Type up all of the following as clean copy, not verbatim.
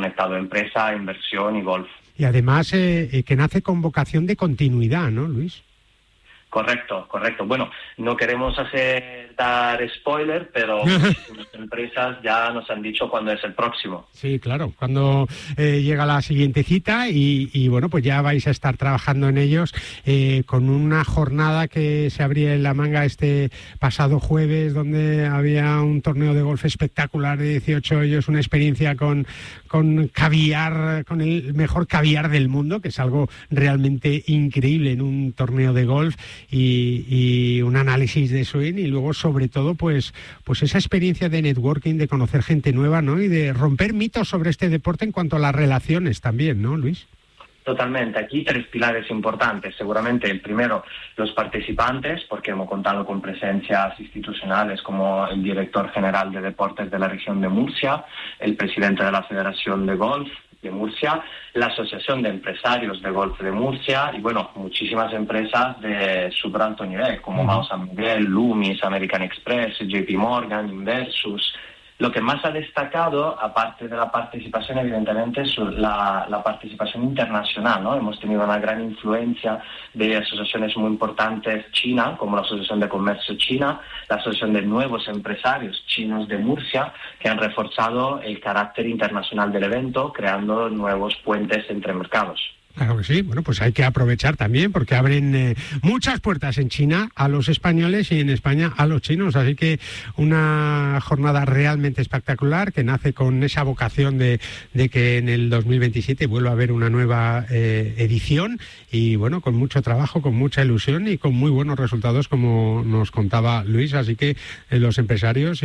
conectado empresa, inversión y golf. Y además que nace con vocación de continuidad, ¿no, Luis? Correcto. Bueno, no queremos dar spoiler, pero muchísimas empresas ya nos han dicho cuándo es el próximo. Sí, claro, cuando llega la siguiente cita y bueno, pues ya vais a estar trabajando en ellos con una jornada que se abría en La Manga este pasado jueves, donde había un torneo de golf espectacular de 18 hoyos, una experiencia con caviar, con el mejor caviar del mundo, que es algo realmente increíble en un torneo de golf, y un análisis de swing, y luego sobre todo pues esa experiencia de networking, de conocer gente nueva, ¿no? Y de romper mitos sobre este deporte en cuanto a las relaciones también, ¿no, Luis? Totalmente. Aquí 3 pilares importantes. Seguramente el primero, los participantes, porque hemos contado con presencias institucionales como el director general de deportes de la región de Murcia, el presidente de la Federación de Golf de Murcia, la Asociación de Empresarios de Golf de Murcia y, bueno, muchísimas empresas de súper alto nivel, como Mausa Miguel, Loomis, American Express, JP Morgan, Inversus. Lo que más ha destacado, aparte de la participación, evidentemente, es la participación internacional, ¿no? Hemos tenido una gran influencia de asociaciones muy importantes chinas, como la Asociación de Comercio China, la Asociación de Nuevos Empresarios Chinos de Murcia, que han reforzado el carácter internacional del evento, creando nuevos puentes entre mercados. Claro que sí, bueno, pues hay que aprovechar también porque abren muchas puertas en China a los españoles y en España a los chinos, así que una jornada realmente espectacular que nace con esa vocación de que en el 2027 vuelva a haber una nueva edición y bueno, con mucho trabajo, con mucha ilusión y con muy buenos resultados como nos contaba Luis, así que los empresarios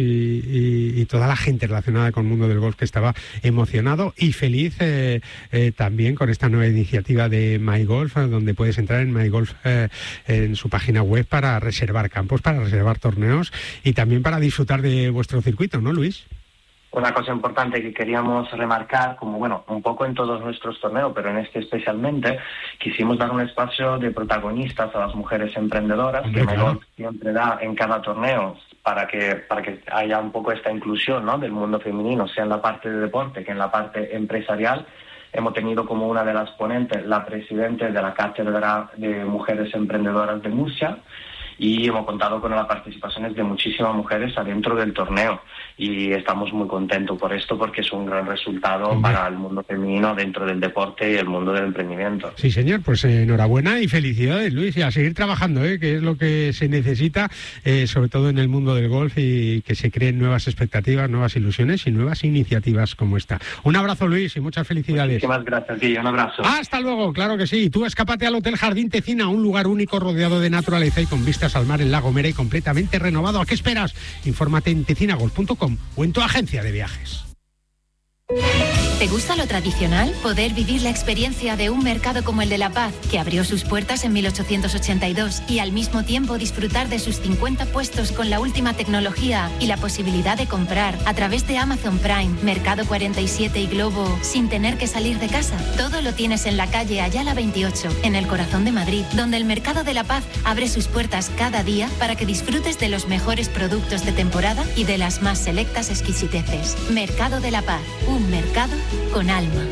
y toda la gente relacionada con el mundo del golf que estaba emocionado y feliz también con esta nueva iniciativa de MyGolf, donde puedes entrar en MyGolf en su página web para reservar campos, para reservar torneos y también para disfrutar de vuestro circuito, ¿no, Luis? Una cosa importante que queríamos remarcar, como bueno, un poco en todos nuestros torneos, pero en este especialmente, quisimos dar un espacio de protagonistas a las mujeres emprendedoras, que MyGolf siempre da en cada torneo, para que haya un poco esta inclusión, ¿no?, del mundo femenino, sea en la parte de deporte que en la parte empresarial. Hemos tenido como una de las ponentes la presidenta de la Cátedra de Mujeres Emprendedoras de Murcia y hemos contado con las participaciones de muchísimas mujeres adentro del torneo y estamos muy contentos por esto porque es un gran resultado para el mundo femenino dentro del deporte y el mundo del emprendimiento. Sí, señor, pues enhorabuena y felicidades, Luis, y a seguir trabajando, que es lo que se necesita, sobre todo en el mundo del golf, y que se creen nuevas expectativas, nuevas ilusiones y nuevas iniciativas como esta. Un abrazo, Luis, y muchas felicidades. Muchísimas gracias, sí, un abrazo. Hasta luego, claro que sí. Tú escápate al Hotel Jardín Tecina, un lugar único rodeado de naturaleza y con vistas al mar en La Gomera y completamente renovado. ¿A qué esperas? Infórmate en tecinagolf.com o en tu agencia de viajes. ¿Te gusta lo tradicional? Poder vivir la experiencia de un mercado como el de La Paz, que abrió sus puertas en 1882, y al mismo tiempo disfrutar de sus 50 puestos con la última tecnología y la posibilidad de comprar a través de Amazon Prime, Mercado 47 y Globo sin tener que salir de casa. Todo lo tienes en la calle Ayala 28, en el corazón de Madrid, donde el Mercado de La Paz abre sus puertas cada día para que disfrutes de los mejores productos de temporada y de las más selectas exquisiteces. Mercado de La Paz, un mercado con alma.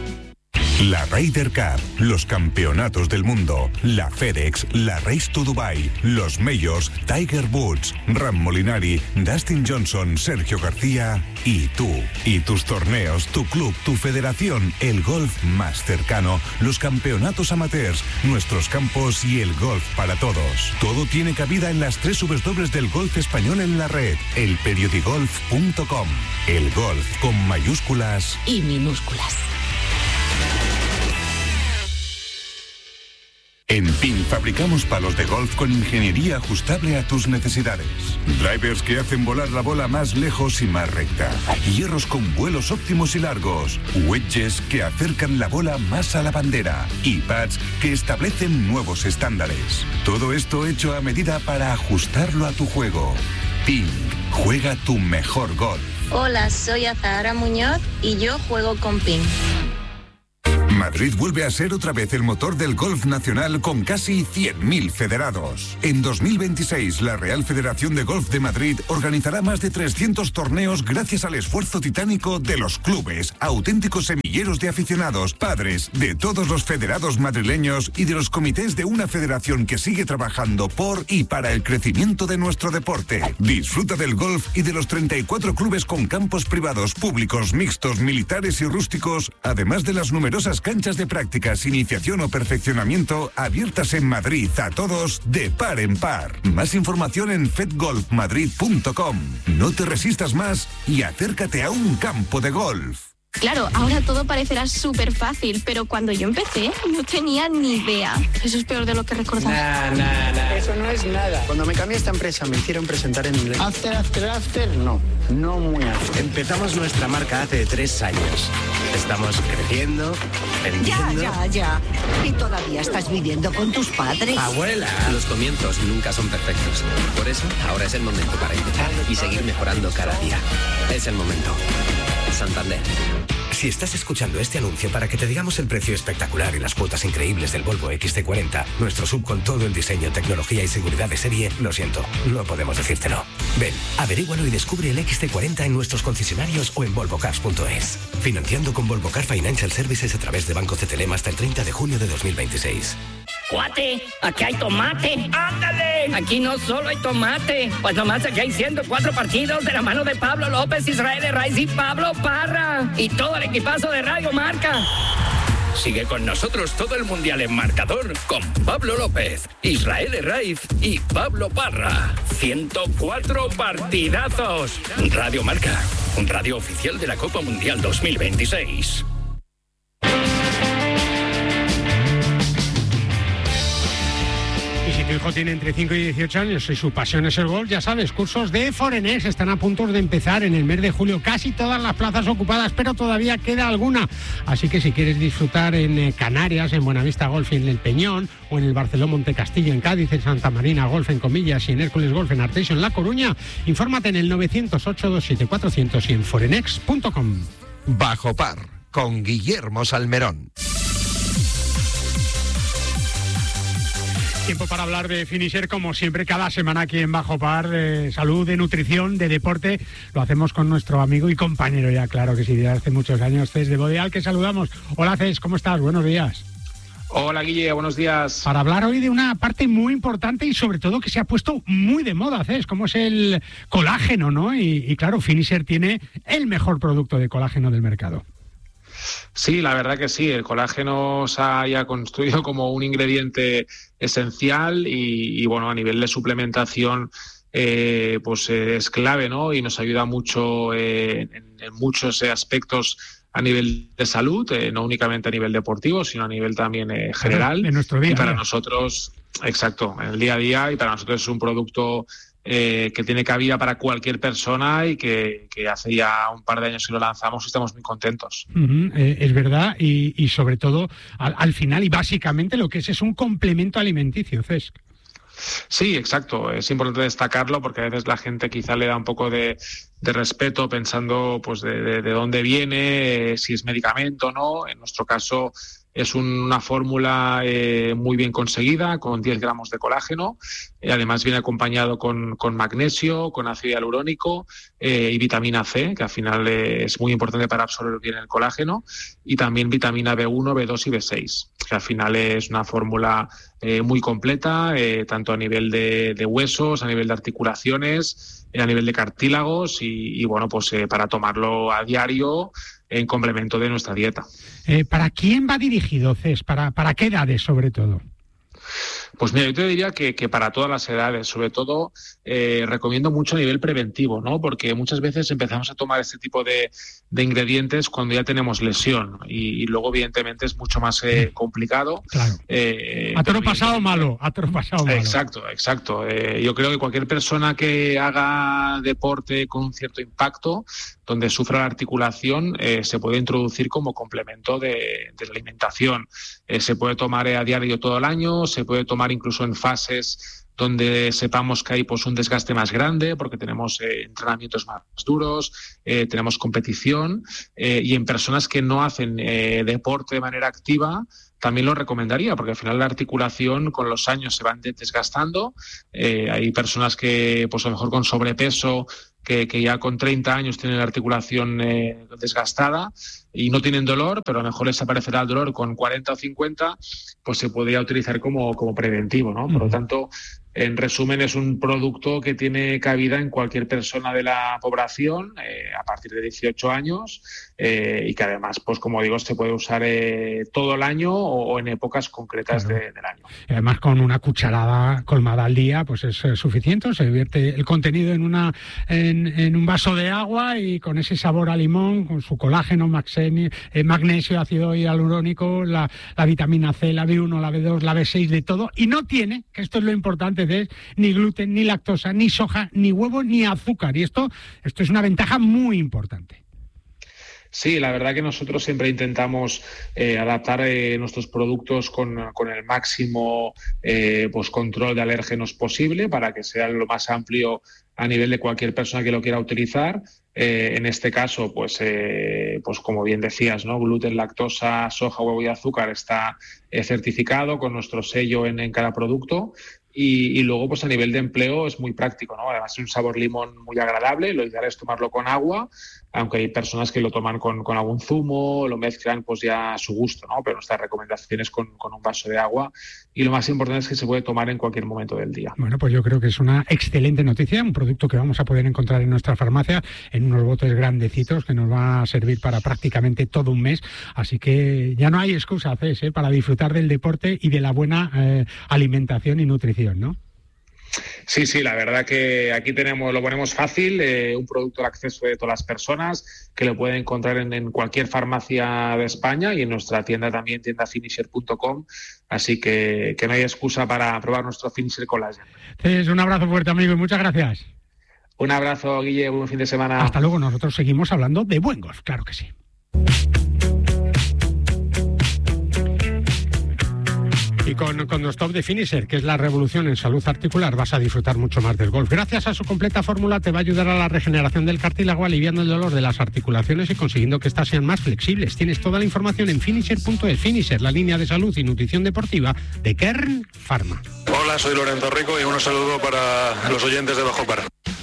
La Ryder Cup, los campeonatos del mundo, la FedEx, la Race to Dubai, los Majors, Tiger Woods, Ram Molinari, Dustin Johnson, Sergio García y tú. Y tus torneos, tu club, tu federación, el golf más cercano, los campeonatos amateurs, nuestros campos y el golf para todos. Todo tiene cabida en las 3 W del golf español en la red, elperiodigolf.com. El golf con mayúsculas y minúsculas. En PIN fabricamos palos de golf con ingeniería ajustable a tus necesidades. Drivers que hacen volar la bola más lejos y más recta. Hierros con vuelos óptimos y largos. Wedges que acercan la bola más a la bandera. Y pads que establecen nuevos estándares. Todo esto hecho a medida para ajustarlo a tu juego. PIN, juega tu mejor golf. Hola, soy Azahara Muñoz y yo juego con PIN. Madrid vuelve a ser otra vez el motor del golf nacional con casi 100.000 federados. En 2026, la Real Federación de Golf de Madrid organizará más de 300 torneos gracias al esfuerzo titánico de los clubes, auténticos semilleros de aficionados, padres, de todos los federados madrileños y de los comités de una federación que sigue trabajando por y para el crecimiento de nuestro deporte. Disfruta del golf y de los 34 clubes con campos privados, públicos, mixtos, militares y rústicos, además de las numerosas canchas de prácticas, iniciación o perfeccionamiento abiertas en Madrid a todos de par en par. Más información en fedgolfmadrid.com. No te resistas más y acércate a un campo de golf. Claro, ahora todo parecerá súper fácil, pero cuando yo empecé no tenía ni idea. Eso es peor de lo que recordaba. Nah. Eso no es nada. Cuando me cambié a esta empresa me hicieron presentar en inglés. After, no muy after. Empezamos nuestra marca hace 3 años. Estamos creciendo, vendiendo... Ya. ¿Y todavía estás viviendo con tus padres? ¡Abuela! Los comienzos nunca son perfectos. Por eso, ahora es el momento para empezar y seguir mejorando cada día. Es el momento. Santander. Si estás escuchando este anuncio para que te digamos el precio espectacular y las cuotas increíbles del Volvo XC40, nuestro SUV con todo el diseño, tecnología y seguridad de serie, lo siento, no podemos decírtelo. Ven, averígualo y descubre el XC40 en nuestros concesionarios o en volvocars.es. Financiando con Volvo Car Financial Services a través de Banco CTLM hasta el 30 de junio de 2026. ¡Cuate! ¡Aquí hay tomate! ¡Ándale! Aquí no solo hay tomate. Pues nomás aquí hay 104 partidos de la mano de Pablo López, Israel Herraiz y Pablo Parra. Y todo el equipazo de Radio Marca. Sigue con nosotros todo el Mundial en marcador con Pablo López, Israel Herraiz y Pablo Parra. 104 partidazos. Radio Marca, un radio oficial de la Copa Mundial 2026. Si tu hijo tiene entre 5 y 18 años y su pasión es el golf, ya sabes, cursos de Forenex están a punto de empezar en el mes de julio. Casi todas las plazas ocupadas, pero todavía queda alguna. Así que si quieres disfrutar en Canarias, en Buenavista Golf en El Peñón, o en el Barceló Montecastillo en Cádiz, en Santa Marina Golf en Comillas y en Hércules Golf en Artesio en La Coruña, infórmate en el 900-827-400 y en forenex.com. Bajo Par, con Guillermo Salmerón. Tiempo para hablar de Finisher, como siempre, cada semana aquí en Bajo Par, de salud, de nutrición, de deporte. Lo hacemos con nuestro amigo y compañero ya, claro que sí, de hace muchos años, Cés de Bodeal, que saludamos. Hola, Cés, ¿cómo estás? Buenos días. Hola, Guille, buenos días. Para hablar hoy de una parte muy importante y sobre todo que se ha puesto muy de moda, Cés, como es el colágeno, ¿no? Y claro, Finisher tiene el mejor producto de colágeno del mercado. Sí, la verdad que sí, el colágeno se ha ya construido como un ingrediente esencial y bueno, a nivel de suplementación pues es clave, ¿no? Y nos ayuda mucho en muchos aspectos a nivel de salud, no únicamente a nivel deportivo, sino a nivel también general. De nuestro día. Y para nosotros, exacto, en el día a día, y para nosotros es un producto que tiene cabida para cualquier persona y que hace ya un par de años que lo lanzamos y estamos muy contentos. Es verdad, y sobre todo al final y básicamente lo que es un complemento alimenticio, Cesc. Sí, exacto. Es importante destacarlo porque a veces la gente quizá le da un poco de respeto pensando pues de dónde viene, si es medicamento o no. En nuestro caso es una fórmula muy bien conseguida, con 10 gramos de colágeno. Además viene acompañado con magnesio, con ácido hialurónico y vitamina C, que al final es muy importante para absorber bien el colágeno, y también vitamina B1, B2 y B6, que al final es una fórmula muy completa, tanto a nivel de huesos, a nivel de articulaciones, a nivel de cartílagos y bueno, pues para tomarlo a diario en complemento de nuestra dieta. ¿Para quién va dirigido, Cés? ¿Para qué edades, sobre todo? Pues mira, yo te diría que para todas las edades, sobre todo recomiendo mucho a nivel preventivo, ¿no? Porque muchas veces empezamos a tomar este tipo de ingredientes cuando ya tenemos lesión y luego evidentemente es mucho más complicado. Claro. A toro pasado malo, Exacto. Yo creo que cualquier persona que haga deporte con un cierto impacto, donde sufra la articulación, se puede introducir como complemento de la alimentación. Se puede tomar a diario todo el año, se puede tomar incluso en fases donde sepamos que hay pues un desgaste más grande porque tenemos entrenamientos más duros, tenemos competición, y en personas que no hacen deporte de manera activa también lo recomendaría, porque al final la articulación con los años se van desgastando. Hay personas que pues a lo mejor con sobrepeso que ya con 30 años tienen la articulación desgastada y no tienen dolor, pero a lo mejor les aparecerá el dolor con 40 o 50, pues se podría utilizar como preventivo, ¿no? Por lo tanto, en resumen, es un producto que tiene cabida en cualquier persona de la población a partir de 18 años y que además, pues como digo, se puede usar todo el año o en épocas concretas del año. Y además, con una cucharada colmada al día, pues es suficiente. Se vierte el contenido en un vaso de agua y con ese sabor a limón, con su colágeno, magnesio, ácido hialurónico, la vitamina C, la B1, la B2, la B6, de todo. Y no tiene, que esto es lo importante, ni gluten, ni lactosa, ni soja, ni huevo, ni azúcar. Y esto es una ventaja muy importante. Sí, la verdad que nosotros siempre intentamos adaptar nuestros productos con el máximo pues control de alérgenos posible para que sea lo más amplio a nivel de cualquier persona que lo quiera utilizar. En este caso, pues como bien decías, ¿no? Gluten, lactosa, soja, huevo y azúcar está certificado con nuestro sello en cada producto. Y luego, pues a nivel de empleo es muy práctico, ¿no? Además es un sabor limón muy agradable, lo ideal es tomarlo con agua, aunque hay personas que lo toman con algún zumo, lo mezclan pues ya a su gusto, ¿no? Pero nuestra recomendación es con un vaso de agua, y lo más importante es que se puede tomar en cualquier momento del día. Bueno, pues yo creo que es una excelente noticia, un producto que vamos a poder encontrar en nuestra farmacia en unos botes grandecitos que nos va a servir para prácticamente todo un mes, así que ya no hay excusa, Cés, para disfrutar del deporte y de la buena alimentación y nutrición, ¿no? Sí, la verdad que aquí lo ponemos fácil, un producto al acceso de todas las personas, que lo pueden encontrar en cualquier farmacia de España y en nuestra tienda también, tiendafinisher.com, así que no hay excusa para probar nuestro Finisher Collagen. Cés, un abrazo fuerte, amigo, y muchas gracias. Un abrazo, Guille, buen fin de semana. Hasta luego, nosotros seguimos hablando de buen golf, claro que sí. Y con los top de Finisher, que es la revolución en salud articular, vas a disfrutar mucho más del golf. Gracias a su completa fórmula te va a ayudar a la regeneración del cartílago, aliviando el dolor de las articulaciones y consiguiendo que éstas sean más flexibles. Tienes toda la información en finisher.es. Finisher, la línea de salud y nutrición deportiva de Kern Pharma. Hola, soy Lorenzo Rico y un saludo para los oyentes de Bajo Par.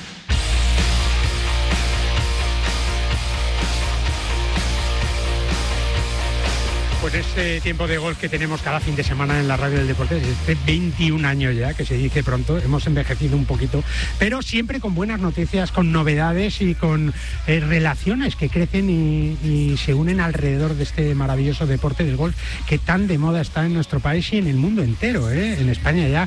Pues este tiempo de golf que tenemos cada fin de semana en la Radio del Deporte, desde 21 años ya, que se dice pronto, hemos envejecido un poquito, pero siempre con buenas noticias, con novedades y con relaciones que crecen y se unen alrededor de este maravilloso deporte del golf que tan de moda está en nuestro país y en el mundo entero, en España ya,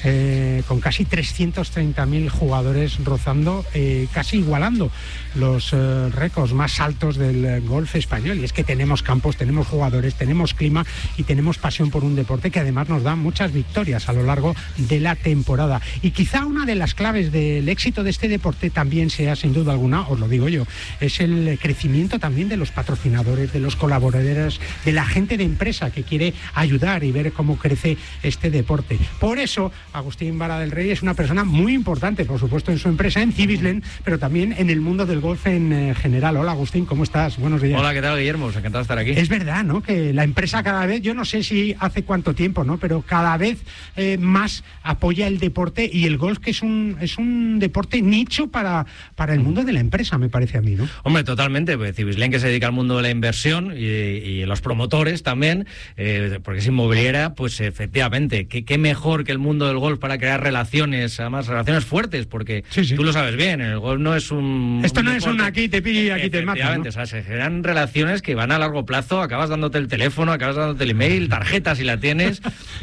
con casi 330.000 jugadores rozando, casi igualando los récords más altos del golf español. Y es que tenemos campos, tenemos jugadores, tenemos clima y tenemos pasión por un deporte que además nos da muchas victorias a lo largo de la temporada. Y quizá una de las claves del éxito de este deporte también sea, sin duda alguna, os lo digo yo, es el crecimiento también de los patrocinadores, de los colaboradores, de la gente de empresa que quiere ayudar y ver cómo crece este deporte. Por eso, Agustín Vara del Rey es una persona muy importante, por supuesto, en su empresa, en Cibislen, pero también en el mundo del golf en general. Hola, Agustín, ¿cómo estás? Buenos días. Hola, ¿qué tal, Guillermo? Encantado de estar aquí. Es verdad, ¿no?, que la empresa cada vez, yo no sé si hace cuánto tiempo, ¿no?, pero cada vez más apoya el deporte y el golf, que es un deporte nicho para el mundo de la empresa, me parece a mí, ¿no? Hombre, totalmente, pues Cibislen, que se dedica al mundo de la inversión y los promotores también, porque es inmobiliaria, pues efectivamente, qué mejor que el mundo del golf para crear relaciones, además relaciones fuertes, porque tú lo sabes bien, el golf no es un... Esto no es un aquí te pillo y aquí te mato, ¿no? O sea, se generan relaciones que van a largo plazo, acabas dándote el teléfono, acabas dándote el email, tarjeta si la tienes,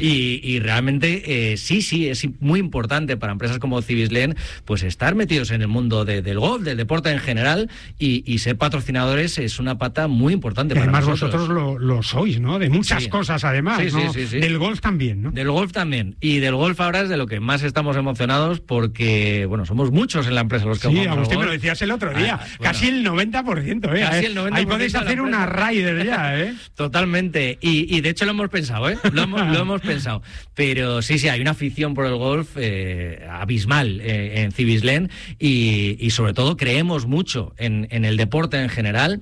y realmente sí, es muy importante para empresas como Cibislen, pues estar metidos en el mundo del golf, del deporte en general, y ser patrocinadores es una pata muy importante para además nosotros. Además vosotros lo sois, ¿no? De muchas cosas además, ¿no? Sí. Del golf también, ¿no? Del golf también. Y del golf ahora es de lo que más estamos emocionados porque, bueno, somos muchos en la empresa los que sí, jugamos. Agustín, me lo decías el otro día. Bueno, casi el 90%, ¿eh? Casi el 90%. Ahí podéis hacer una Ryder ya, ¿eh? Totalmente. Totalmente. Y de hecho lo hemos pensado, ¿eh? Lo hemos pensado. Pero sí, hay una afición por el golf abismal en Cibislen y sobre todo creemos mucho en el deporte en general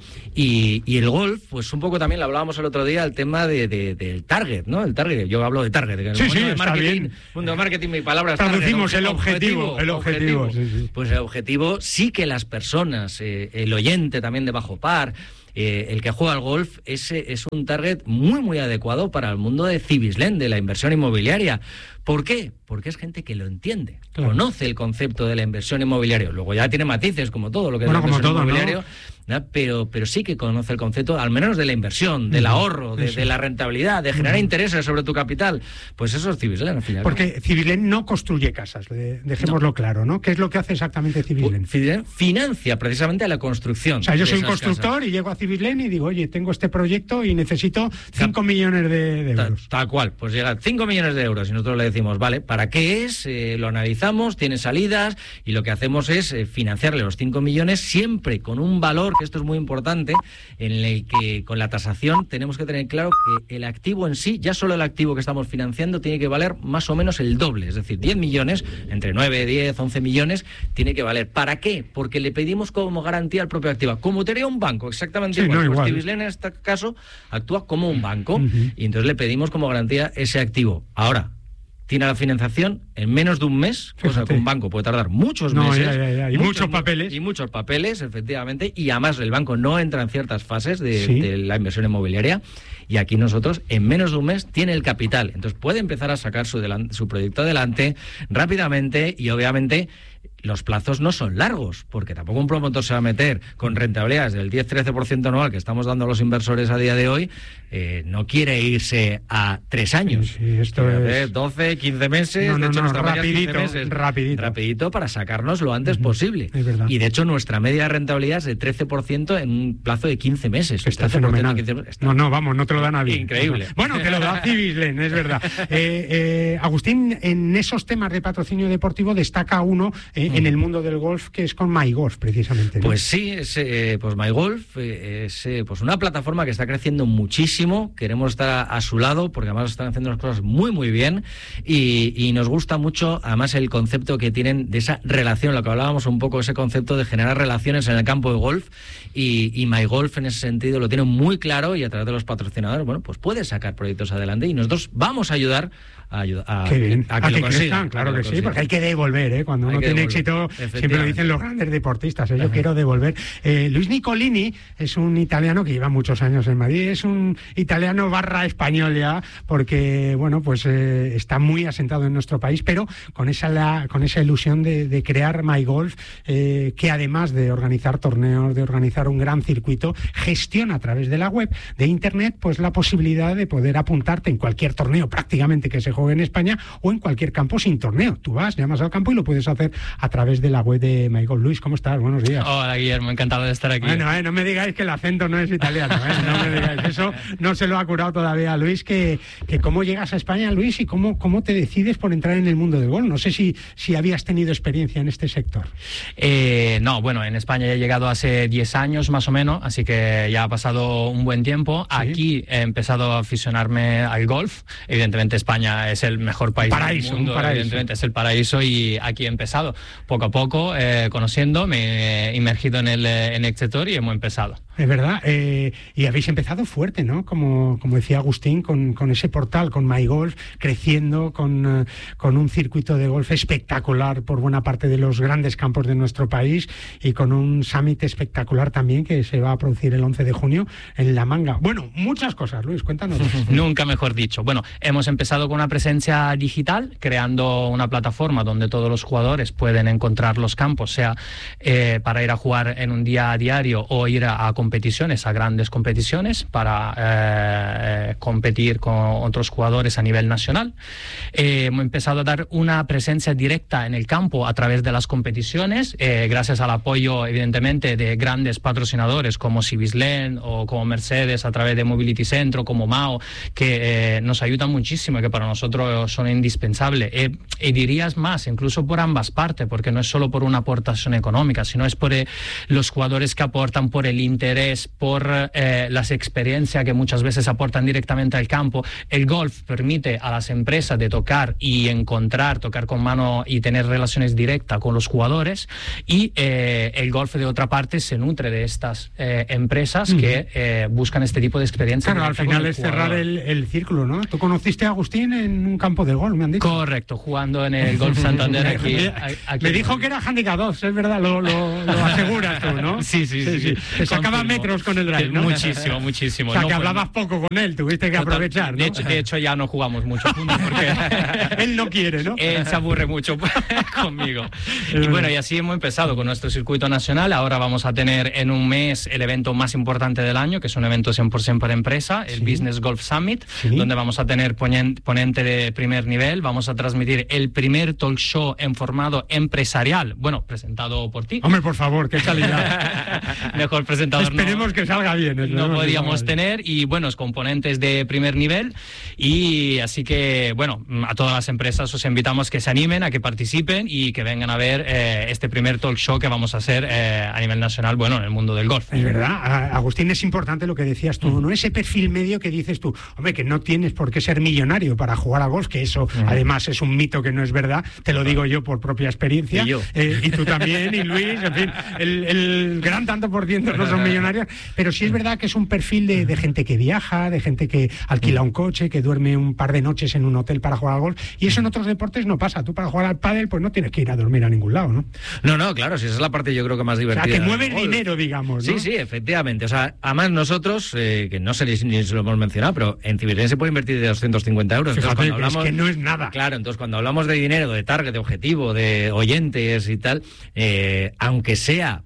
y el golf, pues un poco también lo hablábamos el otro día, el tema del target, ¿no? El target, yo hablo de target. Que sí, de marketing, mundo de marketing, mi palabra es traducimos target, el objetivo. Sí. Pues el objetivo sí que las personas, el oyente también de bajo par, el que juega al golf es un target muy, muy adecuado para el mundo de Cibislen, de la inversión inmobiliaria. ¿Por qué? Porque es gente que lo entiende, claro. Conoce el concepto de la inversión inmobiliaria. Luego ya tiene matices, como todo lo que es la inversión inmobiliaria, ¿no? Pero sí que conoce el concepto, al menos de la inversión, del ahorro, de la rentabilidad, de generar intereses sobre tu capital. Pues eso es Cibislen, al final. Porque Cibislen no construye casas, dejémoslo claro, ¿no? ¿Qué es lo que hace exactamente Cibislen? Cibislen financia precisamente la construcción. O sea, yo soy un constructor y llego a Cibislen y digo, oye, tengo este proyecto y necesito 5 millones de euros. Tal cual, pues llegan 5 millones de euros y nosotros le decimos, vale, ¿para qué es? Lo analizamos, tiene salidas y lo que hacemos es financiarle los 5 millones siempre con un valor, que esto es muy importante, en el que con la tasación tenemos que tener claro que el activo en sí, ya solo el activo que estamos financiando, tiene que valer más o menos el doble, es decir, 10 millones, entre 9, 10, 11 millones, tiene que valer. ¿Para qué? Porque le pedimos como garantía al propio activo, como te haría un banco, exactamente igual. Pues Cibislen en este caso actúa como un banco y entonces le pedimos como garantía ese activo. Ahora, tiene la financiación en menos de un mes, cosa que un banco puede tardar muchos meses. Y muchos papeles. Y muchos papeles, efectivamente, y además el banco no entra en ciertas fases de la inversión inmobiliaria, y aquí nosotros, en menos de un mes, tiene el capital. Entonces puede empezar a sacar su proyecto adelante rápidamente y obviamente los plazos no son largos, porque tampoco un promotor se va a meter con rentabilidades del 10-13% anual que estamos dando a los inversores a día de hoy, no quiere irse a 3 años. Sí, esto es 12, 15 meses, rapidito para sacarnos lo antes posible. Es verdad. Y de hecho nuestra media de rentabilidad es de 13% en un plazo de 15 meses. Está fenomenal. No te lo da nadie. Increíble. Bueno, te lo da Cibislen, es verdad. Agustín, en esos temas de patrocinio deportivo destaca uno en el mundo del golf, que es con MyGolf, precisamente, ¿no? Pues sí, pues MyGolf es pues una plataforma que está creciendo muchísimo. Queremos estar a su lado porque además están haciendo las cosas muy, muy bien y nos gusta mucho, además, el concepto que tienen de esa relación, lo que hablábamos un poco, ese concepto de generar relaciones en el campo de golf y MyGolf en ese sentido lo tiene muy claro y a través de los patrocinadores, bueno, pues puede sacar proyectos adelante y nosotros vamos a ayudar a que lo consigan. Claro que sí, porque hay que devolver, cuando uno tiene éxito, siempre lo dicen los grandes deportistas, yo quiero devolver. Luis Nicolini es un italiano que lleva muchos años en Madrid, es un italiano / español ya, porque bueno, pues está muy asentado en nuestro país, pero con esa ilusión de crear MyGolf, que además de organizar torneos, de organizar un gran circuito, gestiona a través de la web de internet pues la posibilidad de poder apuntarte en cualquier torneo prácticamente que se juegue en España o en cualquier campo sin torneo. Tú vas, llamas al campo y lo puedes hacer a través de la web de MyGolf. Luis, ¿cómo estás? Buenos días. Hola, Guillermo, encantado de estar aquí. Bueno, no me digáis que el acento no es italiano, no me digáis eso, no se lo ha curado todavía a Luis, que cómo llegas a España, Luis, y cómo te decides por entrar en el mundo del golf. No sé si habías tenido experiencia en este sector. No, bueno, en España he llegado hace 10 años más o menos, así que ya ha pasado un buen tiempo. ¿Sí? Aquí he empezado a aficionarme al golf. Evidentemente España es el mejor país del mundo, evidentemente es el paraíso, y aquí he empezado poco a poco, conociendo, me he inmergido en el sector y hemos empezado. Es verdad, y habéis empezado fuerte, ¿no? Como decía Agustín, con ese portal, con MyGolf, creciendo, con un circuito de golf espectacular por buena parte de los grandes campos de nuestro país, y con un summit espectacular también que se va a producir el 11 de junio en La Manga. Bueno, muchas cosas, Luis, cuéntanos. Nunca mejor dicho. Bueno, hemos empezado con una presencia digital, creando una plataforma donde todos los jugadores pueden encontrar los campos, sea para ir a jugar en un día a diario o ir a competiciones, a grandes competiciones, para competir con otros jugadores a nivel nacional. Hemos empezado a dar una presencia directa en el campo a través de las competiciones, gracias al apoyo, evidentemente, de grandes patrocinadores como Cibislen o como Mercedes, a través de Mobility Centro, como Mao, que nos ayudan muchísimo y que para nosotros son indispensables. Y dirías más, incluso por ambas partes, porque no es solo por una aportación económica, sino es por los jugadores que aportan, por el interés interés por las experiencias que muchas veces aportan directamente al campo. El golf permite a las empresas de tocar con mano y tener relaciones directas con los jugadores, y el golf de otra parte se nutre de estas empresas que buscan este tipo de experiencias. Claro, al final es cerrar el círculo, ¿no? Tú conociste a Agustín en un campo de golf, me han dicho. Correcto, jugando en el Golf Santander aquí. Me dijo que era handicap 2, es verdad, lo aseguras tú, ¿no? Sí. Te sacaba metros con el drive, ¿no? Muchísimo. O sea, que hablabas poco con él, tuviste que aprovechar, ¿no? De hecho, ya no jugamos mucho juntos porque él no quiere, ¿no? Él se aburre mucho conmigo. Y bueno, y así hemos empezado con nuestro circuito nacional. Ahora vamos a tener en un mes el evento más importante del año, que es un evento 100% para empresa, el Business Golf Summit, donde vamos a tener ponente de primer nivel. Vamos a transmitir el primer talk show en formato empresarial, bueno, presentado por ti. Hombre, por favor, qué calidad. Mejor presentador. Esperemos que salga bien. No podíamos tener, y buenos componentes de primer nivel. Y así que, bueno, a todas las empresas os invitamos que se animen, a que participen y que vengan a ver este primer talk show que vamos a hacer a nivel nacional, bueno, en el mundo del golf. Es verdad, Agustín, es importante lo que decías tú, ¿no? Ese perfil medio que dices tú, hombre, que no tienes por qué ser millonario para jugar a golf, que eso además es un mito que no es verdad, te lo digo yo por propia experiencia, y tú también, y Luis, en fin, el gran tanto por ciento no son millonarios, pero sí es verdad que es un perfil de gente que viaja, de gente que alquila un coche, que duerme un par de noches en un hotel para jugar al golf, y eso en otros deportes no pasa. Tú para jugar al pádel pues no tienes que ir a dormir a ningún lado, ¿no? No, claro, si esa es la parte yo creo que más divertida. O sea, que mueve el dinero, digamos, ¿no? Sí, efectivamente. O sea, además nosotros, que no sé ni si lo hemos mencionado, pero en Civilén se puede invertir de 250 euros. Fíjate, entonces, es que no es nada. Claro, entonces cuando hablamos de dinero, de target, de objetivo, de oyentes y tal, aunque sea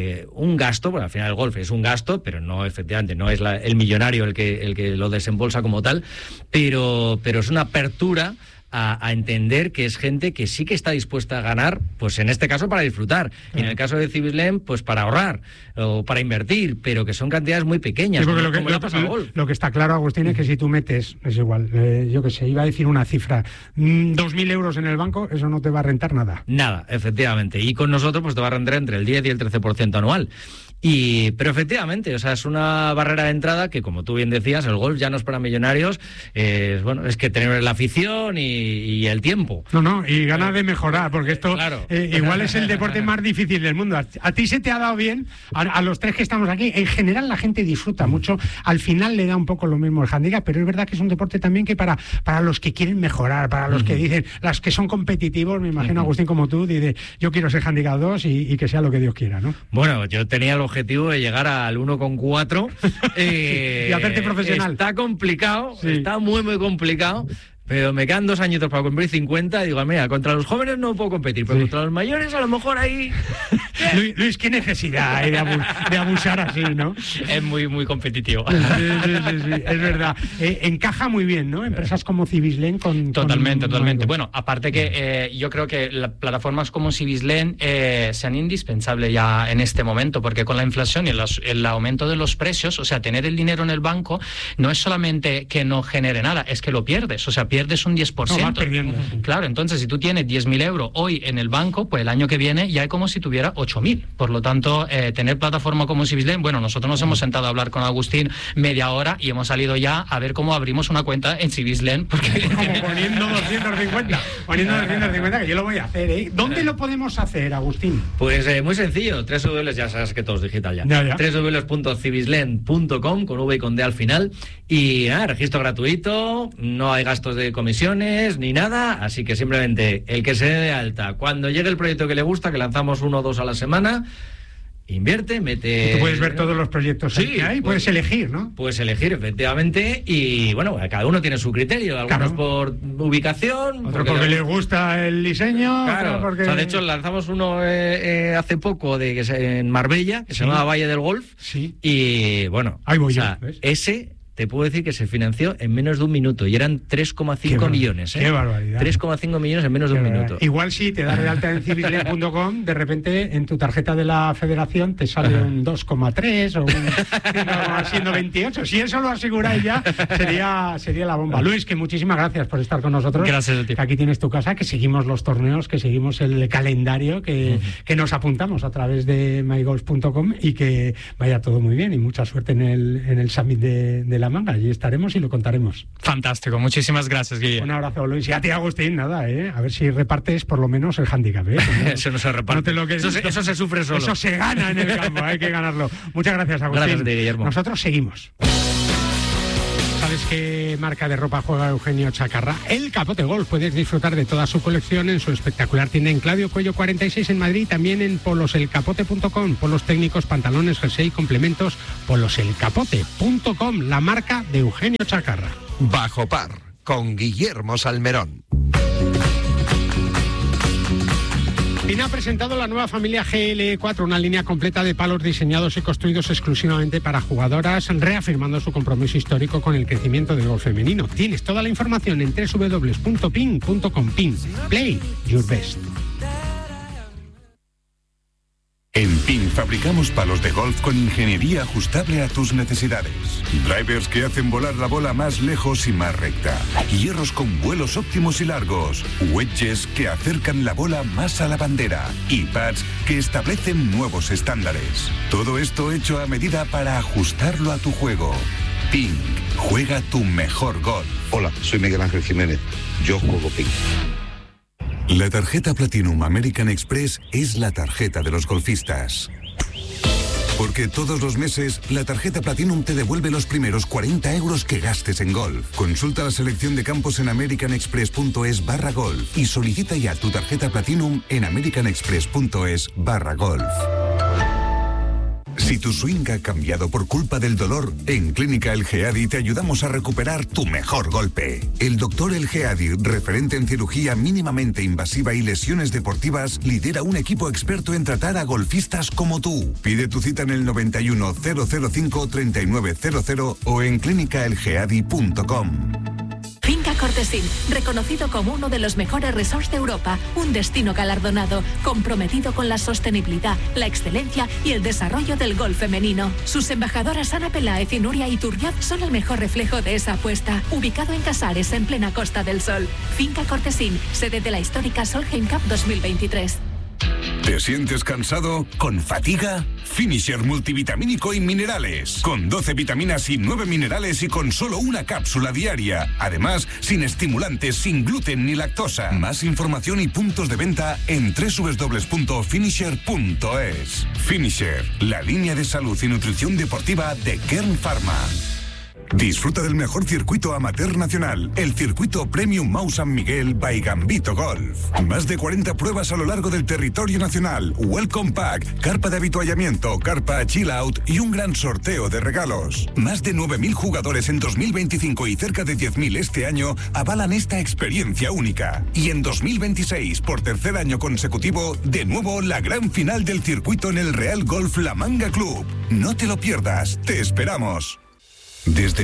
un gasto, bueno, al final el golf es un gasto, pero no, efectivamente, no es el millonario el que lo desembolsa como tal, pero es una apertura a entender que es gente que sí que está dispuesta a ganar, pues en este caso para disfrutar, y en el caso de Civilén, pues para ahorrar o para invertir, pero que son cantidades muy pequeñas. Sí, lo que está claro, Agustín, es que si tú metes, es igual, yo que sé, iba a decir una cifra, 2.000 euros en el banco, eso no te va a rentar nada. Nada, efectivamente, y con nosotros pues te va a rentar entre el 10 y el 13% anual. Pero efectivamente, o sea, es una barrera de entrada que, como tú bien decías, el golf ya no es para millonarios, es que tener la afición y el tiempo. Y ganas de mejorar, porque esto igual es el deporte más difícil del mundo. A ti se te ha dado bien, a los tres que estamos aquí, en general la gente disfruta mucho, al final le da un poco lo mismo el handicap, pero es verdad que es un deporte también que para los que quieren mejorar, para los que dicen, las que son competitivos, me imagino, Agustín, como tú, dice, yo quiero ser handicap 2 y que sea lo que Dios quiera, ¿no? Bueno, yo tenía el objetivo de llegar al 1,4 y hacerte profesional. Está complicado, está muy complicado, pero me quedan 2 añitos para cumplir 50 y digo, mira, contra los jóvenes no puedo competir, pero contra los mayores a lo mejor ahí... Luis, qué necesidad hay de abusar así, ¿no? Es muy competitivo. Sí, es verdad. Encaja muy bien, ¿no? Empresas como Civilén con... Totalmente. Bueno, aparte que yo creo que las plataformas como Civilén sean indispensables ya en este momento, porque con la inflación y el aumento de los precios, o sea, tener el dinero en el banco no es solamente que no genere nada, es que lo pierdes, o sea, pierdes un 10%. No, vas perdiendo. Claro, entonces si tú tienes 10.000 euros hoy en el banco, pues el año que viene ya es como si tuviera 8.000. Por lo tanto, tener plataforma como Civilén, bueno, nosotros nos hemos sentado a hablar con Agustín media hora y hemos salido ya a ver cómo abrimos una cuenta en Civilén. Porque... Como poniendo 250, que yo lo voy a hacer, ¿eh? ¿Dónde lo podemos hacer, Agustín? Pues muy sencillo, ya sabes que todo es digital ya. www.civislen.com, con V y con D al final, y nada, registro gratuito, no hay gastos de comisiones ni nada, así que simplemente el que se dé de alta, cuando llegue el proyecto que le gusta, que lanzamos 1 o 2 a la semana, invierte, mete... Tú puedes ver todos los proyectos que hay, puedes elegir, ¿no? Puedes elegir, efectivamente, y bueno, cada uno tiene su criterio, algunos por ubicación... Otro porque les gusta el diseño, claro, porque... O sea, de hecho, lanzamos uno hace poco en Marbella, que se llamaba Valle del Golf, y bueno, ahí voy ese te puedo decir que se financió en menos de un minuto y eran 3,5 millones. Qué barbaridad. 3,5 millones en menos de un minuto. Igual si te das de alta en civislane.com, de repente en tu tarjeta de la Federación te sale un 2,3 o un 5,28. Si eso lo aseguráis ya, sería la bomba. Luis, que muchísimas gracias por estar con nosotros. Gracias a ti. Que aquí tienes tu casa, que seguimos los torneos, que seguimos el calendario, que nos apuntamos a través de mygolf.com y que vaya todo muy bien y mucha suerte en el Summit de La Manga. Allí estaremos y lo contaremos. Fantástico, muchísimas gracias, Guille. Un abrazo, Luis. Y a ti, Agustín, nada, a ver si repartes por lo menos el hándicap. Eso no se reparte. Eso se sufre solo. Eso se gana en el campo, hay que ganarlo. Muchas gracias, Agustín. Gracias a ti, Guillermo. Nosotros seguimos. ¿Sabes qué marca de ropa juega Eugenio Chacarra? El Capote Golf. Puedes disfrutar de toda su colección en su espectacular tienda en Claudio Cuello 46 en Madrid, también en poloselcapote.com. Polos técnicos, pantalones, jersey, complementos. Poloselcapote.com, la marca de Eugenio Chacarra. Bajo Par, con Guillermo Salmerón. PIN ha presentado la nueva familia GL4, una línea completa de palos diseñados y construidos exclusivamente para jugadoras, reafirmando su compromiso histórico con el crecimiento del golf femenino. Tienes toda la información en www.pin.com. PIN, play your best. En PIN fabricamos palos de golf con ingeniería ajustable a tus necesidades. Drivers que hacen volar la bola más lejos y más recta. Hierros con vuelos óptimos y largos. Wedges que acercan la bola más a la bandera. Y pads que establecen nuevos estándares. Todo esto hecho a medida para ajustarlo a tu juego. PIN, juega tu mejor golf. Hola, soy Miguel Ángel Jiménez. Yo juego PIN. La tarjeta Platinum American Express es la tarjeta de los golfistas. Porque todos los meses, la tarjeta Platinum te devuelve los primeros 40 euros que gastes en golf. Consulta la selección de campos en americanexpress.es/golf y solicita ya tu tarjeta Platinum en americanexpress.es/golf. Si tu swing ha cambiado por culpa del dolor, en Clínica El Geadi te ayudamos a recuperar tu mejor golpe. El doctor El Geadi, referente en cirugía mínimamente invasiva y lesiones deportivas, lidera un equipo experto en tratar a golfistas como tú. Pide tu cita en el 91 005 3900 o en clínicaelgeadi.com. Finca Cortesín, reconocido como uno de los mejores resorts de Europa, un destino galardonado, comprometido con la sostenibilidad, la excelencia y el desarrollo del golf femenino. Sus embajadoras Ana Peláez y Nuria Iturriaz son el mejor reflejo de esa apuesta. Ubicado en Casares, en plena Costa del Sol. Finca Cortesín, sede de la histórica Solheim Cup 2023. ¿Te sientes cansado? ¿Con fatiga? Finisher multivitamínico y minerales. Con 12 vitaminas y 9 minerales y con solo una cápsula diaria. Además, sin estimulantes, sin gluten ni lactosa. Más información y puntos de venta en www.finisher.es. Finisher, la línea de salud y nutrición deportiva de Kern Pharma. Disfruta del mejor circuito amateur nacional, el circuito Premium Mau San Miguel by Gambito Golf. Más de 40 pruebas a lo largo del territorio nacional, Welcome Pack, carpa de habituallamiento, carpa Chill Out y un gran sorteo de regalos. Más de 9.000 jugadores en 2025 y cerca de 10.000 este año avalan esta experiencia única. Y en 2026, por tercer año consecutivo, de nuevo la gran final del circuito en el Real Golf La Manga Club. No te lo pierdas, te esperamos. Desde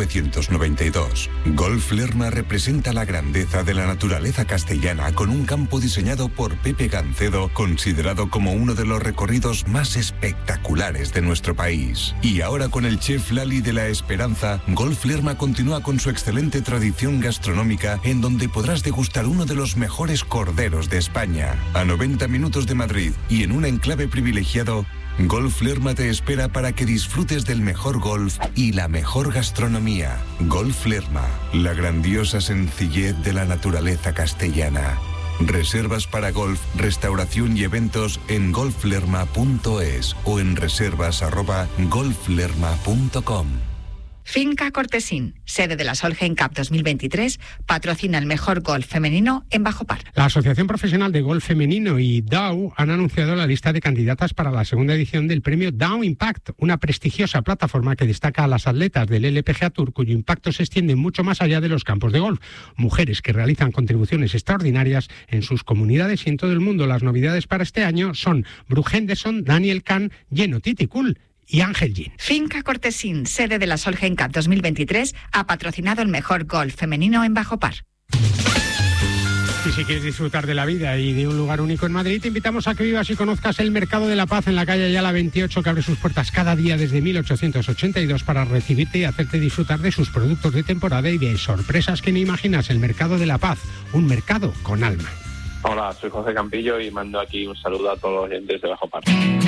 1992, Golf Lerma representa la grandeza de la naturaleza castellana con un campo diseñado por Pepe Gancedo, considerado como uno de los recorridos más espectaculares de nuestro país. Y ahora con el chef Lali de la Esperanza, Golf Lerma continúa con su excelente tradición gastronómica en donde podrás degustar uno de los mejores corderos de España. A 90 minutos de Madrid y en un enclave privilegiado, Golf Lerma te espera para que disfrutes del mejor golf y la mejor gastronomía. Golf Lerma, la grandiosa sencillez de la naturaleza castellana. Reservas para golf, restauración y eventos en golflerma.es o en reservas@golflerma.com. Finca Cortesín, sede de la Solheim Cup 2023, patrocina el mejor golf femenino en Bajo Par. La Asociación Profesional de Golf Femenino y Dow han anunciado la lista de candidatas para la segunda edición del premio Dow Impact, una prestigiosa plataforma que destaca a las atletas del LPGA Tour cuyo impacto se extiende mucho más allá de los campos de golf. Mujeres que realizan contribuciones extraordinarias en sus comunidades y en todo el mundo. Las novedades para este año son Brooke Henderson, Daniel Kahn, Jenno Titicul y Ángel Gin. Finca Cortesín, sede de la Solheim Cup 2023, ha patrocinado el mejor golf femenino en bajo par. Y si quieres disfrutar de la vida y de un lugar único en Madrid, te invitamos a que vivas y conozcas el Mercado de la Paz en la calle Ayala 28, que abre sus puertas cada día desde 1882 para recibirte y hacerte disfrutar de sus productos de temporada y de sorpresas que no imaginas. El Mercado de la Paz, un mercado con alma. Hola, soy José Campillo y mando aquí un saludo a todos los oyentes de Bajo Par.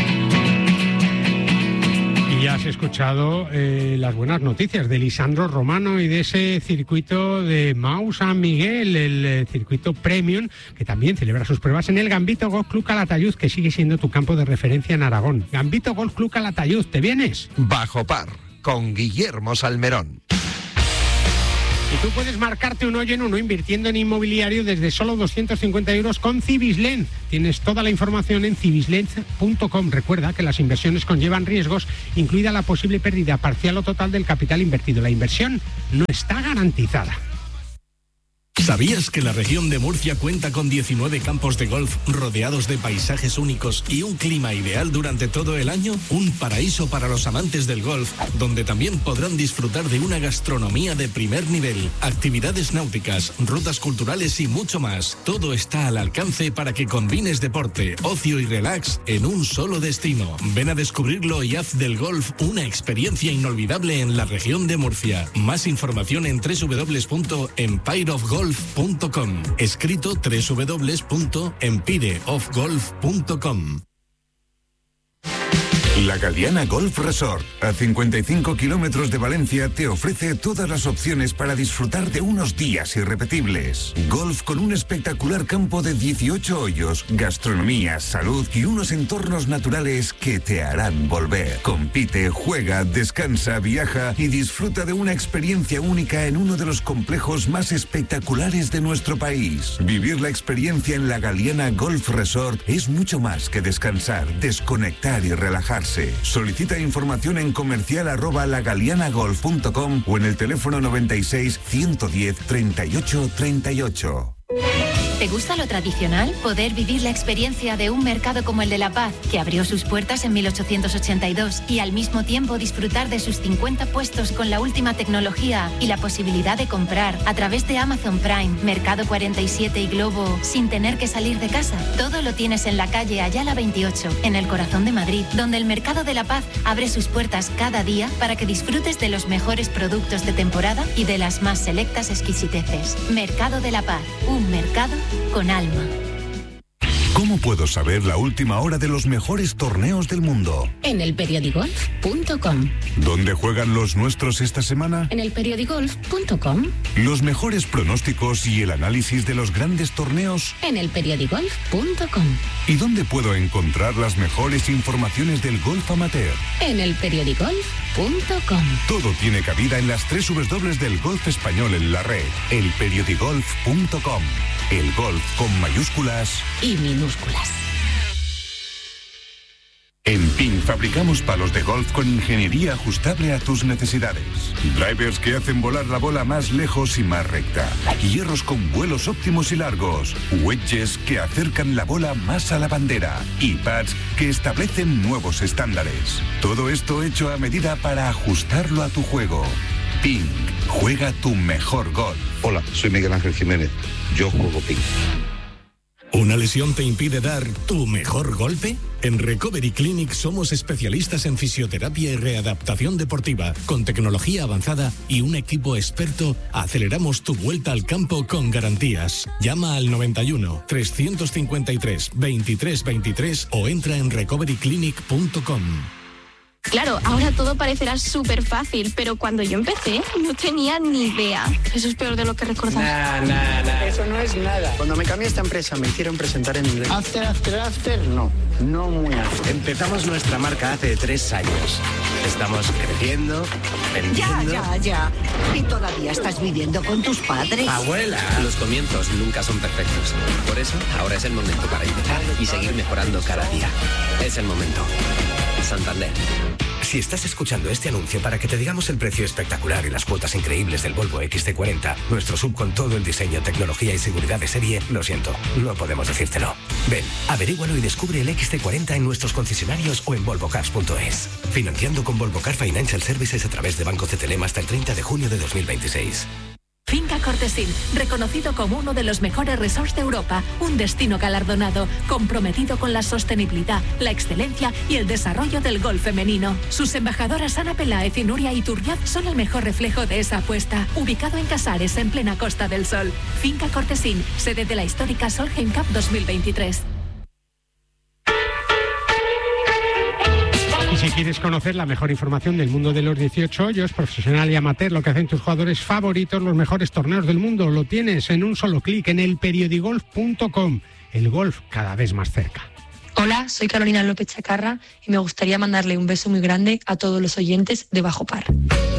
Y ya has escuchado las buenas noticias de Lisandro Romano y de ese circuito de Mau San Miguel, el circuito Premium, que también celebra sus pruebas en el Gambito Golf Club Calatayud, que sigue siendo tu campo de referencia en Aragón. Gambito Golf Club Calatayud, ¿te vienes? Bajo Par, con Guillermo Salmerón. Y tú puedes marcarte un hoyo en uno invirtiendo en inmobiliario desde solo 250 euros con Civislend. Tienes toda la información en civislend.com. Recuerda que las inversiones conllevan riesgos, incluida la posible pérdida parcial o total del capital invertido. La inversión no está garantizada. ¿Sabías que la región de Murcia cuenta con 19 campos de golf rodeados de paisajes únicos y un clima ideal durante todo el año? Un paraíso para los amantes del golf, donde también podrán disfrutar de una gastronomía de primer nivel, actividades náuticas, rutas culturales y mucho más. Todo está al alcance para que combines deporte, ocio y relax en un solo destino. Ven a descubrirlo y haz del golf una experiencia inolvidable en la región de Murcia. Más información en www.empireofgolf.com. Escrito www.empireofgolf.com. La Galiana Golf Resort, a 55 kilómetros de Valencia, te ofrece todas las opciones para disfrutar de unos días irrepetibles. Golf con un espectacular campo de 18 hoyos, gastronomía, salud y unos entornos naturales que te harán volver. Compite, juega, descansa, viaja y disfruta de una experiencia única en uno de los complejos más espectaculares de nuestro país. Vivir la experiencia en la Galiana Golf Resort es mucho más que descansar, desconectar y relajarse. Solicita información en comercial@lagalianagolf.com o en el teléfono 96 110 38 38. ¿Te gusta lo tradicional? Poder vivir la experiencia de un mercado como el de La Paz, que abrió sus puertas en 1882, y al mismo tiempo disfrutar de sus 50 puestos con la última tecnología y la posibilidad de comprar a través de Amazon Prime, Mercado 47 y Globo sin tener que salir de casa. Todo lo tienes en la calle Ayala 28, en el corazón de Madrid, donde el Mercado de La Paz abre sus puertas cada día para que disfrutes de los mejores productos de temporada y de las más selectas exquisiteces. Mercado de La Paz, un mercado con alma. ¿Cómo puedo saber la última hora de los mejores torneos del mundo? En elperiodigolf.com. ¿Dónde juegan los nuestros esta semana? En elperiodigolf.com. Los mejores pronósticos y el análisis de los grandes torneos. En elperiodigolf.com. ¿Y dónde puedo encontrar las mejores informaciones del golf amateur? En elperiodigolf.com. Todo tiene cabida en las 3 W del golf español en la red. elperiodigolf.com. El golf con mayúsculas y minúsculas. En PIN fabricamos palos de golf con ingeniería ajustable a tus necesidades. Drivers que hacen volar la bola más lejos y más recta. Hierros con vuelos óptimos y largos. Wedges que acercan la bola más a la bandera. Y pads que establecen nuevos estándares. Todo esto hecho a medida para ajustarlo a tu juego. PIN. Juega tu mejor golf. Hola, soy Miguel Ángel Jiménez. Yo juego PIN. ¿Una lesión te impide dar tu mejor golpe? En Recovery Clinic somos especialistas en fisioterapia y readaptación deportiva. Con tecnología avanzada y un equipo experto, aceleramos tu vuelta al campo con garantías. Llama al 91 353 23 23 o entra en recoveryclinic.com. Claro, ahora todo parecerá súper fácil, pero cuando yo empecé no tenía ni idea. Eso es peor de lo que recordaba. Eso no es nada. Cuando me cambié a esta empresa me hicieron presentar en inglés. After, no muy after. Empezamos nuestra marca hace 3 años. Estamos creciendo, vendiendo... Ya. ¿Y todavía estás viviendo con tus padres? ¡Abuela! Los comienzos nunca son perfectos. Por eso, ahora es el momento para empezar y seguir mejorando cada día. Es el momento. Santander. Si estás escuchando este anuncio para que te digamos el precio espectacular y las cuotas increíbles del Volvo XC40, nuestro SUV con todo el diseño, tecnología y seguridad de serie, lo siento, no podemos decírtelo. Ven, averígualo y descubre el XC40 en nuestros concesionarios o en volvocars.es. Financiando con Volvo Car Financial Services a través de Banco CTLM hasta el 30 de junio de 2026. Finca Cortesín, reconocido como uno de los mejores resorts de Europa, un destino galardonado, comprometido con la sostenibilidad, la excelencia y el desarrollo del golf femenino. Sus embajadoras Ana Peláez y Nuria Iturriaz son el mejor reflejo de esa apuesta. Ubicado en Casares, en plena Costa del Sol. Finca Cortesín, sede de la histórica Solheim Cup 2023. Y si quieres conocer la mejor información del mundo de los 18 hoyos, profesional y amateur, lo que hacen tus jugadores favoritos, los mejores torneos del mundo, lo tienes en un solo clic en elperiodigolf.com. El golf cada vez más cerca. Hola, soy Carolina López Chacarra y me gustaría mandarle un beso muy grande a todos los oyentes de Bajo Par.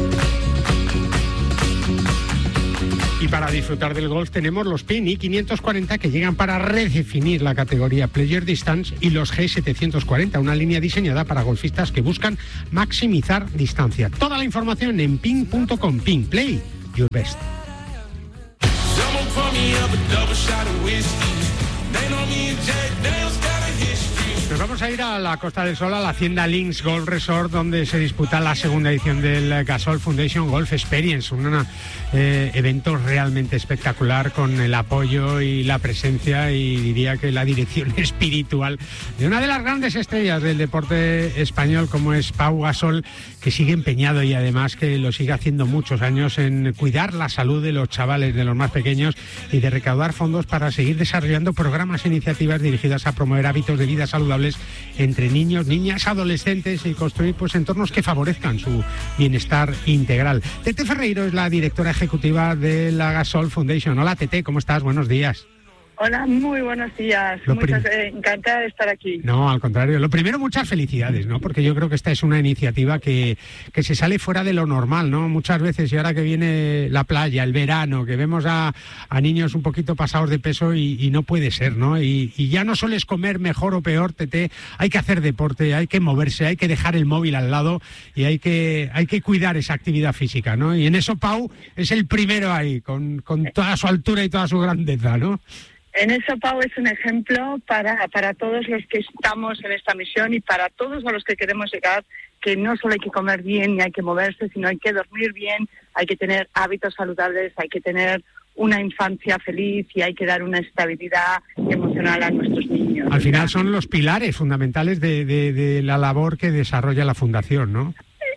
Y para disfrutar del golf tenemos los PIN i540 que llegan para redefinir la categoría Player Distance y los G740, una línea diseñada para golfistas que buscan maximizar distancia. Toda la información en pin.com. Pin, play your best. Nos vamos a ir a la Costa del Sol, a la Hacienda Links Golf Resort, donde se disputa la segunda edición del Gasol Foundation Golf Experience, un evento realmente espectacular con el apoyo y la presencia y diría que la dirección espiritual de una de las grandes estrellas del deporte español como es Pau Gasol, que sigue empeñado y además que lo sigue haciendo muchos años en cuidar la salud de los chavales, de los más pequeños y de recaudar fondos para seguir desarrollando programas e iniciativas dirigidas a promover hábitos de vida saludables entre niños, niñas, adolescentes y construir pues entornos que favorezcan su bienestar integral. Tete Ferreiro es la directora ejecutiva de la Gasol Foundation. Hola Tete, ¿cómo estás? Buenos días. Hola, muy buenos días. Encantada de estar aquí. No, al contrario. Lo primero, muchas felicidades, ¿no? Porque yo creo que esta es una iniciativa que se sale fuera de lo normal, ¿no? Muchas veces, y ahora que viene la playa, el verano, que vemos a niños un poquito pasados de peso y no puede ser, ¿no? Y ya no solo es comer mejor o peor, Tete, hay que hacer deporte, hay que moverse, hay que dejar el móvil al lado y hay que cuidar esa actividad física, ¿no? Y en eso Pau es el primero ahí, con toda su altura y toda su grandeza, ¿no? En eso Pau es un ejemplo para todos los que estamos en esta misión y para todos a los que queremos llegar, que no solo hay que comer bien ni hay que moverse, sino hay que dormir bien, hay que tener hábitos saludables, hay que tener una infancia feliz y hay que dar una estabilidad emocional a nuestros niños. Al final son los pilares fundamentales de la labor que desarrolla la Fundación, ¿no?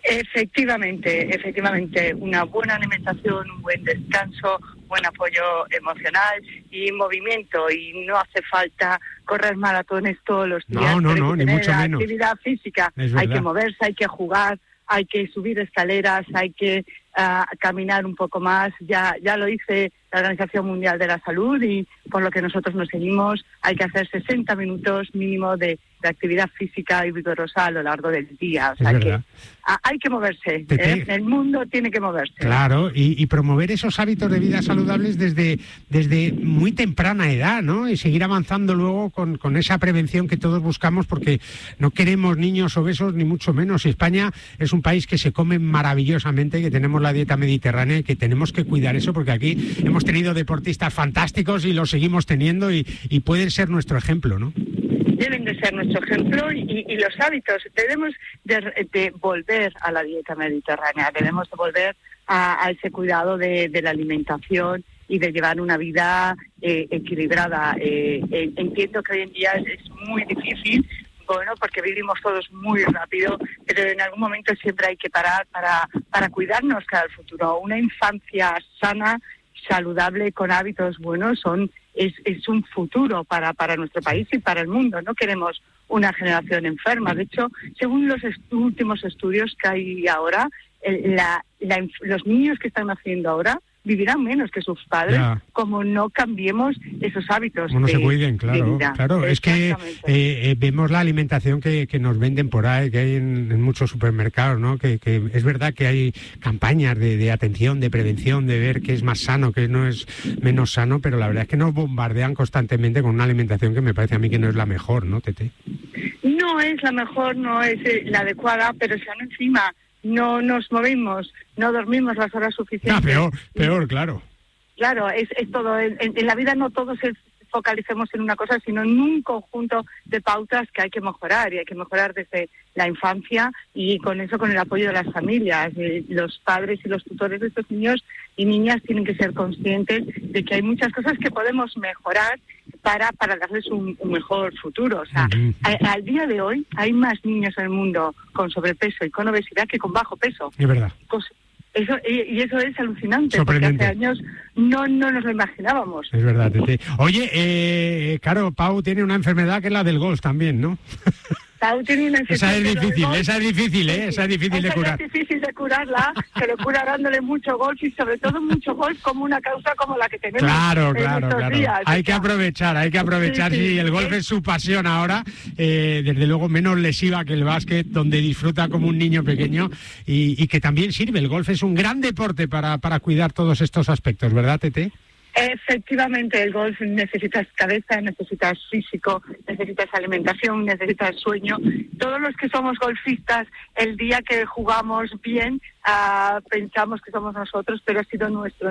Efectivamente, una buena alimentación, un buen descanso, buen apoyo emocional y movimiento, y no hace falta correr maratones todos los días. No, ni mucho menos. Actividad física, hay que moverse, hay que jugar, hay que subir escaleras, hay que caminar un poco más. Ya lo dice la Organización Mundial de la Salud y por lo que nosotros nos seguimos, hay que hacer 60 minutos mínimo de actividad física y vigorosa a lo largo del día. O sea que hay que moverse, el mundo tiene que moverse. Claro, y promover esos hábitos de vida saludables desde muy temprana edad, ¿no? Y seguir avanzando luego con esa prevención que todos buscamos, porque no queremos niños obesos ni mucho menos. España es un país que se come maravillosamente, que tenemos la dieta mediterránea y que tenemos que cuidar eso, porque aquí hemos tenido deportistas fantásticos y los seguimos teniendo y pueden ser nuestro ejemplo, ¿no? Deben de ser nuestro ejemplo y los hábitos. Debemos de volver a la dieta mediterránea, debemos de volver a ese cuidado de la alimentación y de llevar una vida equilibrada. Entiendo que hoy en día es muy difícil, bueno, porque vivimos todos muy rápido, pero en algún momento siempre hay que parar para cuidarnos para el futuro. Una infancia sana, saludable, con hábitos buenos es un futuro para nuestro país y para el mundo. No queremos una generación enferma. De hecho, según los últimos estudios que hay ahora, los niños que están naciendo ahora vivirán menos que sus padres, como no cambiemos esos hábitos. No se cuiden, claro. Es que vemos la alimentación que nos venden por ahí, que hay en muchos supermercados, ¿no? Que es verdad que hay campañas de atención, de prevención, de ver qué es más sano, qué no es menos sano, pero la verdad es que nos bombardean constantemente con una alimentación que me parece a mí que no es la mejor, ¿no, Tete? No, no es la mejor, no es la adecuada, pero si aún encima no nos movemos, no dormimos las horas suficientes. Peor, claro. Claro, es todo. En la vida no todos focalicemos en una cosa, sino en un conjunto de pautas que hay que mejorar, y hay que mejorar desde la infancia, y con eso, con el apoyo de las familias. Los padres y los tutores de estos niños y niñas tienen que ser conscientes de que hay muchas cosas que podemos mejorar para darles un mejor futuro. O sea, al día de hoy hay más niños en el mundo con sobrepeso y con obesidad que con bajo peso. Es verdad. Eso es alucinante, porque hace años no nos lo imaginábamos. Es verdad, Tete. Oye, claro, Pau tiene una enfermedad que es la del golf también, ¿no? Pau tiene una enfermedad. Esa es difícil de curar. Es difícil de curarla, pero cura dándole mucho golf, y sobre todo mucho golf como una causa como la que tenemos. Claro. Días. Hay que aprovechar. Sí, el golf es su pasión ahora, desde luego menos lesiva que el básquet, donde disfruta como un niño pequeño, y que también sirve. El golf es un gran deporte para cuidar todos estos aspectos, ¿verdad, Tete? Efectivamente, el golf necesitas cabeza, necesitas físico, necesitas alimentación, necesitas sueño. Todos los que somos golfistas, el día que jugamos bien, pensamos que somos nosotros, pero ha sido nuestro